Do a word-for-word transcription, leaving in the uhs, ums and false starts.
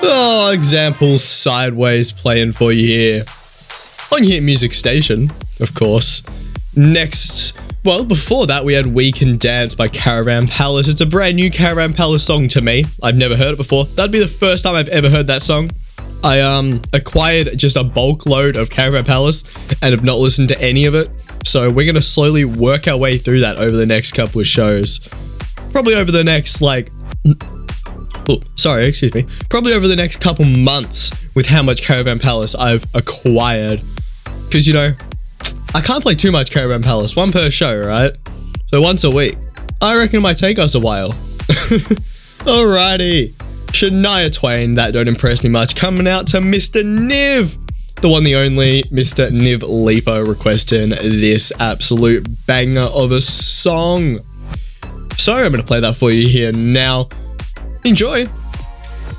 Oh, example Sideways playing for you here on Hit Music Station, of course. Next, well, before that, we had We Can Dance by Caravan Palace. It's a brand new Caravan Palace song to me. I've never heard it before. That'd be the first time I've ever heard that song. I um acquired just a bulk load of Caravan Palace and have not listened to any of it. So we're going to slowly work our way through that over the next couple of shows. Probably over the next, like... Oh, sorry, excuse me. Probably over the next couple months with how much Caravan Palace I've acquired. Because, you know, I can't play too much Caravan Palace. One per show, right? So once a week. I reckon it might take us a while. Alrighty. Shania Twain, That Don't Impress Me Much, coming out to Mister Niv. The one, the only, Mister Niv Lipo requesting this absolute banger of a song. So I'm going to play that for you here now. Enjoy.